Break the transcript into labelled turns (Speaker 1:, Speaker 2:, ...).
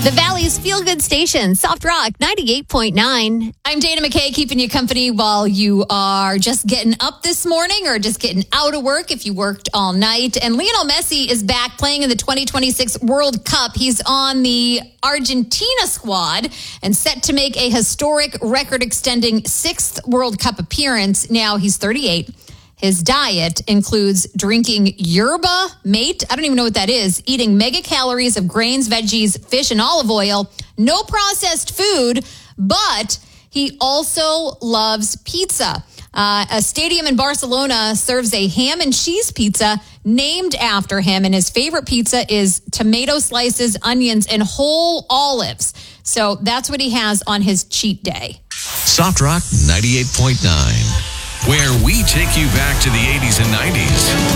Speaker 1: The Valley's feel-good station, Soft Rock 98.9. I'm Dana McKay, keeping you company while you are just getting up this morning or just getting out of work if you worked all night. And Lionel Messi is back playing in the 2026 World Cup. He's on the Argentina squad and set to make a historic record-extending 6th World Cup appearance. Now he's 38. His diet includes drinking yerba mate. I don't even know what that is. Eating mega calories of grains, veggies, fish, and olive oil. No processed food, but he also loves pizza. A stadium in Barcelona serves a ham and cheese pizza named after him, and his favorite pizza is tomato slices, onions, and whole olives. So that's what he has on his cheat day.
Speaker 2: Soft Rock 98.9. Where we take you back to the 80s and 90s.